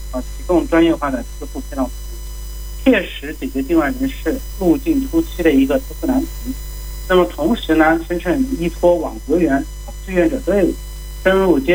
提供专业化的支付配套服务，切实解决境外人士入境初期的一个支付难题。那么同时呢，深圳依托网格员志愿者队伍深入接